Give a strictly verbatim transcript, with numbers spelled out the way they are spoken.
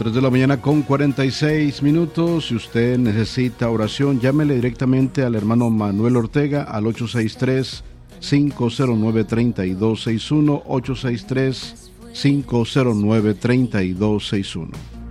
tres de la mañana con cuarenta y seis minutos. Si usted necesita oración, llámele directamente al hermano Manuel Ortega al ocho seis tres, cinco cero nueve, tres dos seis uno, ocho seis tres, cinco cero nueve, tres dos seis uno.